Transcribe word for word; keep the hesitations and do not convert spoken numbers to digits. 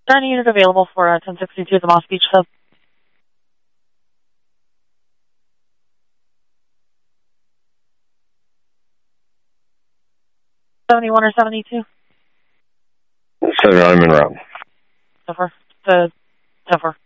there any unit available for uh, ten sixty-two at the Moss Beach Hub? seventy-one or seventy-two? seventy-one, I'm in route. So far. To, so far.